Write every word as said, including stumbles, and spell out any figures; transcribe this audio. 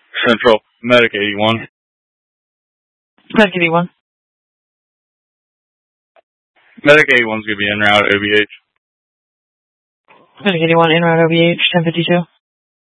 Central, Medic eighty-one. Medic eighty-one. Medic eighty-one's going to be en route O B H. Medic eighty-one, en route O B H, ten fifty-two.